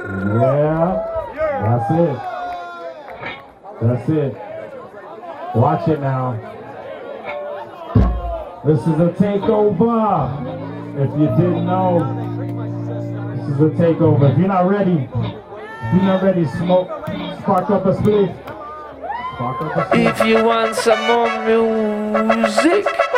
Yeah, that's it. That's it. Watch it now. This is a takeover. If you didn't know, this is a takeover. If you're not ready, smoke, spark up a spliff. If you want some more music.